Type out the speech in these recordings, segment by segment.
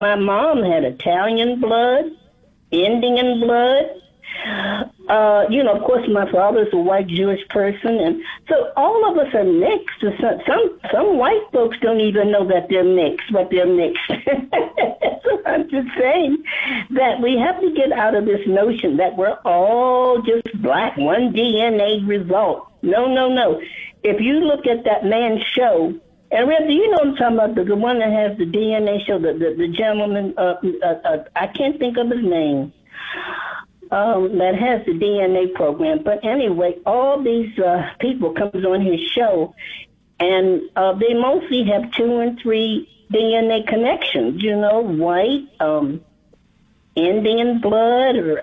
My mom had Italian blood, Indian blood. Of course, my father's a white Jewish person, and so all of us are mixed. Some white folks don't even know that they're mixed, but they're mixed. So I'm just saying that we have to get out of this notion that we're all just black, one DNA result. No. If you look at that man's show, and Reb, do you know what I'm talking about? The one that has the DNA show, the gentleman, I can't think of his name. That has the DNA program. But anyway, all these people comes on his show, and they mostly have 2 and 3 DNA connections, white, Indian blood, or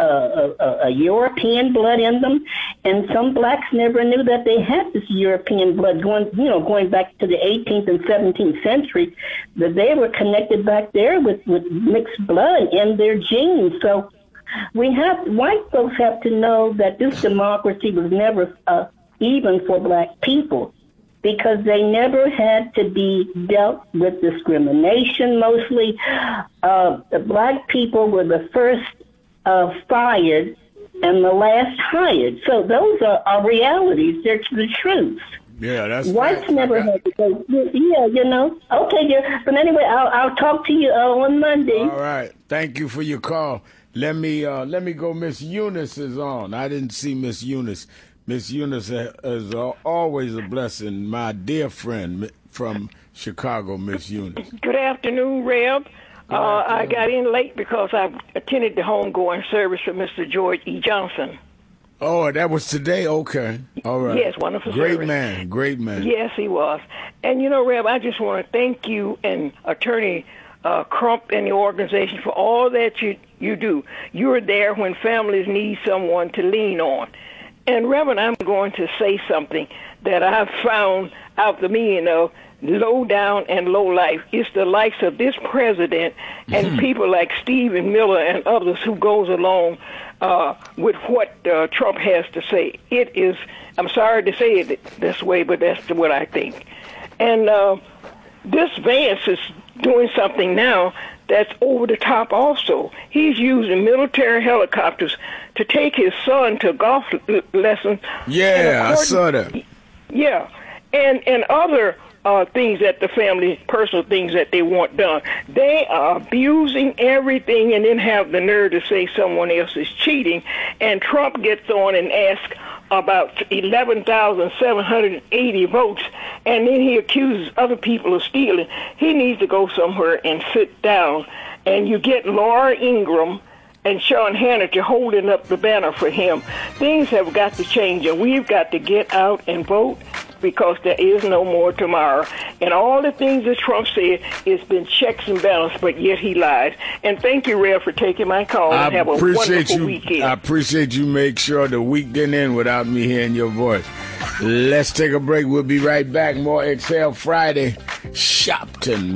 a European blood in them. And some blacks never knew that they had this European blood going back to the 18th and 17th century, that they were connected back there with mixed blood in their genes. So white folks have to know that this democracy was never even for black people, because they never had to be dealt with discrimination mostly. The black people were the first fired and the last hired. So those are our realities. They're the truths. Yeah, that's whites facts. never had to go. Yeah, Okay, dear. But anyway, I'll talk to you on Monday. All right. Thank you for your call. Let me go. Miss Eunice is on. I didn't see Miss Eunice. Miss Eunice is always a blessing. My dear friend from Chicago, Miss Eunice. Good afternoon, Reb. I got in late because I attended the homegoing service for Mr. George E. Johnson. Oh, that was today? Okay. All right. Yes, wonderful service. Great man. Yes, he was. And, Reb, I just want to thank you and Attorney Crump and the organization for all that you do. You're there when families need someone to lean on. And, Reverend, I'm going to say something that I've found out the meaning of low down and low life. It's the likes of this president and people like Stephen Miller and others who goes along with what Trump has to say. It is, I'm sorry to say it this way, but that's what I think. And this Vance is doing something now that's over the top also. He's using military helicopters to take his son to golf lessons. Yeah, I saw that. Yeah, and other things that the family, personal things that they want done. They are abusing everything and then have the nerve to say someone else is cheating. And Trump gets on and asks about 11,780 votes, and then he accuses other people of stealing. He needs to go somewhere and sit down. And you get Laura Ingraham and Sean Hannity holding up the banner for him. Things have got to change, and we've got to get out and vote, because there is no more tomorrow. And all the things that Trump said, it's been checks and balances, but yet he lied. And thank you, Rev, for taking my call, and have a wonderful weekend. I appreciate you. Make sure the week didn't end without me hearing your voice. Let's take a break. We'll be right back. More Exhale Friday. Shopton,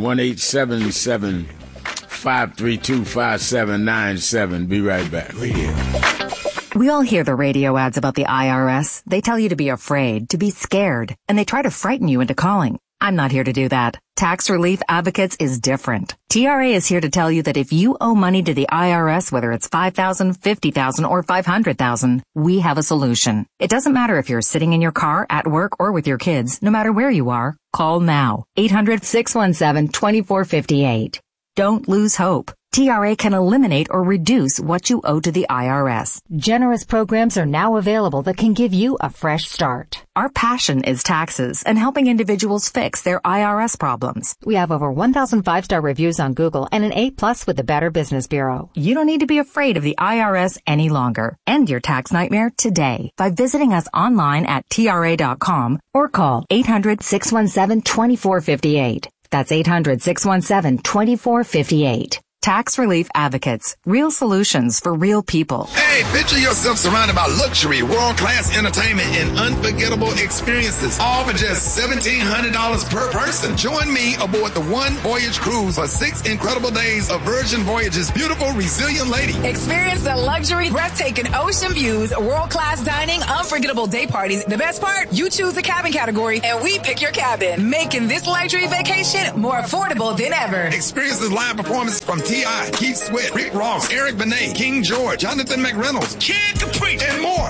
1-877-532-5797. Be right back. We all hear the radio ads about the IRS. They tell you to be afraid, to be scared, and they try to frighten you into calling. I'm not here to do that. Tax Relief Advocates is different. TRA is here to tell you that if you owe money to the IRS, whether it's $5,000, $50,000, or $500,000, we have a solution. It doesn't matter if you're sitting in your car, at work, or with your kids. No matter where you are, call now. 800-617-2458. Don't lose hope. TRA can eliminate or reduce what you owe to the IRS. Generous programs are now available that can give you a fresh start. Our passion is taxes and helping individuals fix their IRS problems. We have over 1,000 5-star reviews on Google and an A+ with the Better Business Bureau. You don't need to be afraid of the IRS any longer. End your tax nightmare today by visiting us online at TRA.com or call 800-617-2458. That's 800-617-2458. Tax Relief Advocates. Real solutions for real people. Hey, picture yourself surrounded by luxury, world-class entertainment, and unforgettable experiences, all for just $1,700 per person. Join me aboard the One Voyage Cruise for 6 incredible days of Virgin Voyage's beautiful, resilient lady. Experience the luxury, breathtaking ocean views, world-class dining, unforgettable day parties. The best part, you choose the cabin category, and we pick your cabin, making this luxury vacation more affordable than ever. Experience the live performance from T.I., Keith Sweat, Rick Ross, Eric Benet, King George, Jonathan McReynolds, Kid Capri, and more.